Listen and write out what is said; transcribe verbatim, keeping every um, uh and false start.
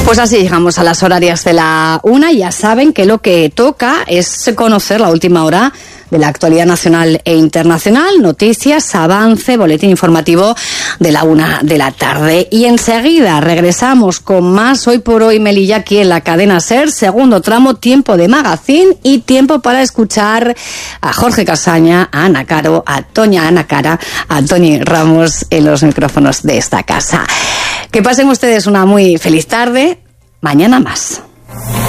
Pues así llegamos a las horarias de la una. Ya saben que lo que toca es conocer la última hora de la actualidad nacional e internacional, noticias, avance, boletín informativo de la una de la tarde. Y enseguida regresamos con más Hoy por Hoy Melilla aquí en la cadena SER, segundo tramo, tiempo de magazine y tiempo para escuchar a Jorge Casaña, a Ana Caro, a Toña Ana Cara, a Toni Ramos en los micrófonos de esta casa. Que pasen ustedes una muy feliz tarde. Mañana más.